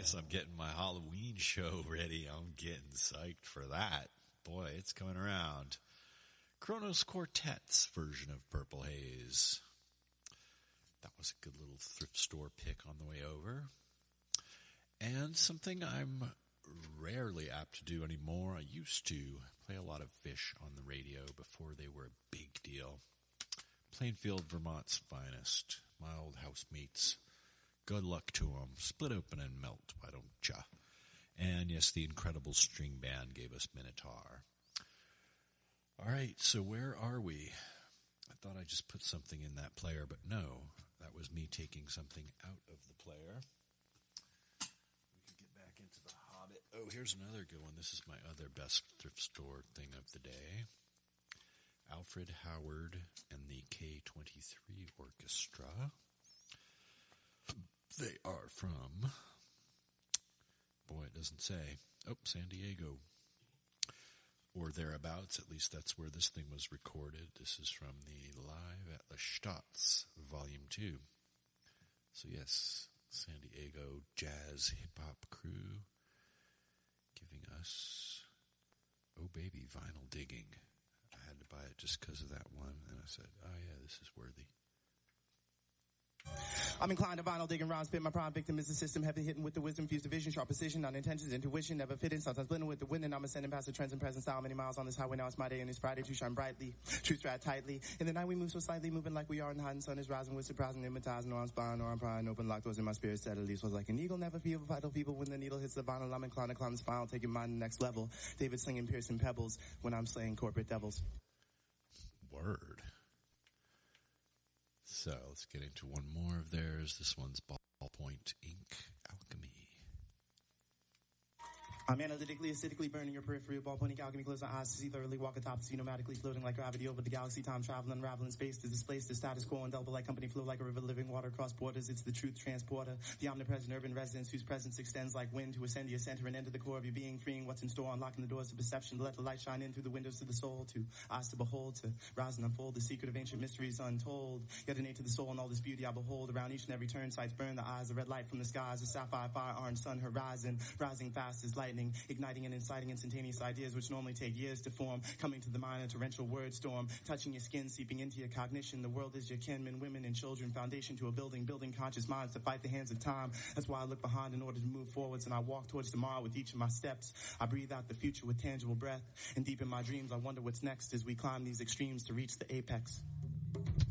guess I'm getting my Halloween show ready. I'm getting psyched for that. Boy, it's coming around. Kronos Quartet's version of Purple Haze. That was a good little thrift store pick on the way over. And something I'm rarely apt to do anymore. I used to play a lot of Fish on the radio before they were a big deal. Plainfield, Vermont's finest. My old housemates. Good luck to 'em. Split open and melt, why don't ya? And yes, the incredible string band gave us Minotaur. All right, so where are we? I thought I just put something in that player, but no, that was me taking something out of the player. We can get back into the Hobbit. Oh, here's another good one. This is my other best thrift store thing of the day. Alfred Howard and the K-23 Orchestra. They are from, boy, it doesn't say. Oh, San Diego. Or thereabouts, at least that's where this thing was recorded. This is from the Live at the Stotz, Volume 2. So yes, San Diego jazz hip-hop crew giving us Oh Baby Vinyl Digging. I had to buy it just because of that one, and I said, oh yeah, this is worthy. I'm inclined to vinyl digging rhymes, spit my prime victim is the system, heavy hitting with the wisdom, fused division, sharp precision, non intentions, intuition, never fitting, sometimes blending with the wind, and I'm ascending past the trends and present style, many miles on this highway, now it's my day and it's Friday to shine brightly, truth strap tightly, in the night we move so slightly, moving like we are, and the hiding sun is rising with surprising, hypnotizing, no I'm spying, no I'm prying, open locked doors in my spirit steadily, so like an eagle, never feel vital people, when the needle hits the vinyl, I'm inclined to climb the spinal, taking mine to the next level, David slinging piercing pebbles, when I'm slaying corporate devils. Word. So let's get into one more of theirs. This one's Ballpoint Ink Alchemy. I'm analytically, acidically burning your periphery. Ballpoint alchemy, close my eyes to see thoroughly, walk atop the sea, nomadically floating like gravity over the galaxy, time travel, unraveling space to displace the status quo, and double like company flow like a river, living water across borders. It's the truth transporter, the omnipresent urban residence whose presence extends like wind to ascend to your center and enter the core of your being, freeing what's in store, unlocking the doors to perception, to let the light shine in through the windows to the soul, to eyes to behold, to rise and unfold the secret of ancient mysteries untold. Yet innate to the soul and all this beauty I behold around each and every turn, sights burn the eyes, the red light from the skies, a sapphire fire, orange sun horizon, rising fast as lightning, igniting and inciting instantaneous ideas which normally take years to form, coming to the mind a torrential word storm, touching your skin, seeping into your cognition. The world is your kin, men, women, and children, foundation to a building conscious minds to fight the hands of time. That's why I look behind in order to move forwards, and I walk towards tomorrow with each of my steps. I breathe out the future with tangible breath, and deep in my dreams I wonder what's next as we climb these extremes to reach the apex.